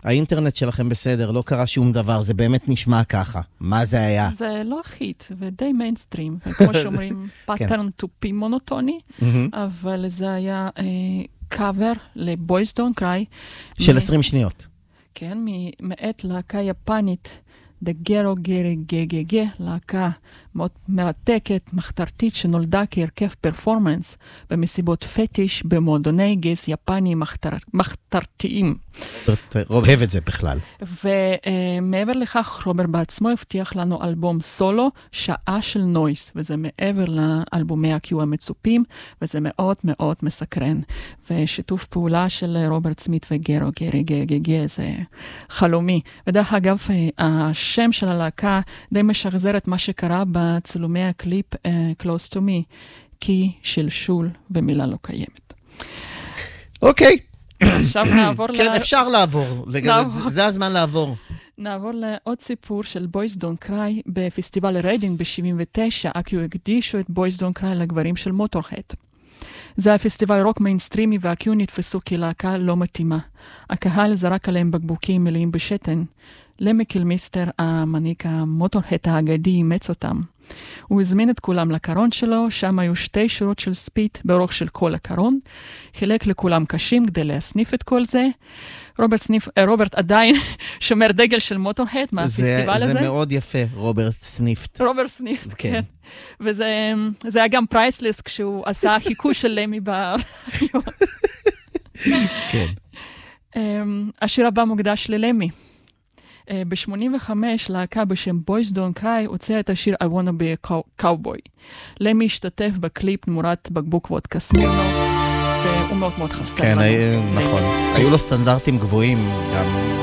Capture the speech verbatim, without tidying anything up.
האינטרנט שלכם בסדר, לא קרה שום דבר, זה באמת נשמע ככה. מה זה היה? זה לא חיט, ודי מיינסטרים, וכמו שאומרים, pattern to be מונוטוני, אבל זה היה קאבר ל-Boys Don't Cry. של עשרים שניות. כן, מעת להקה יפנית, The Gero Gere Ge Ge Ge, להקה מאוד מרתקת, מחתרתית, שנולדה כהרכב פרפורמנס במסיבות פטיש במועדוני גז יפני מחתר, מחתרתיים. רוברט אוהב את זה בכלל. ומעבר לכך, רוברט בעצמו הבטיח לנו אלבום סולו, שעה של נויס, וזה מעבר לאלבומי הקיו המצופים, וזה מאוד מאוד מסקרן. ושיתוף פעולה של רוברט סמית וגרו גרי גה גה גה, זה חלומי. ודרך אגב, השם של הלהקה די משחזר את מה שקרה בצילומי הקליפ uh, Close to Me, כי שלשול ומילה לא קיימת. אוקיי. עכשיו נעבור כן, אפשר לעבור. זה הזמן לעבור. נעבור לעוד סיפור של Boys Don't Cry בפסטיבל ריידינג ב-שבעים ותשע, אקיו הקדישו את Boys Don't Cry לגברים של מוטורהד. זה הפסטיבל רוק מיינסטרימי והקיו נתפסו כלהקה לא מתאימה. הקהל זרק עליהם בקבוקים מלאים בשתן. למי קילמיסטר, המנהיג המוטורהד האגדי, אימץ אותם. הוא הזמין את כולם לקרון שלו, שם היו שתי שורות של ספיט באורך של כל הקרון, חילק לכולם קשים כדי להסניף את כל זה. רוברט, סניף, רוברט עדיין שומר דגל של מוטורהד מהפסטיבל הזה. זה מאוד יפה, רוברט סניפט. רוברט סניפט, כן. כן. וזה זה היה גם פרייסלס כשהוא עשה חיקוי של למי ב... כן. השיר הבא מוקדש ללמי. ב-שמונים וחמש להקה בשם Boys Don't Cry הוציאה את השיר I Wanna Be a Cowboy. למי השתתף בקליפ תמורת בקבוק וודקה סמירנוב, והוא מאוד מאוד חסר. כן, נכון. היו לו סטנדרטים גבוהים גם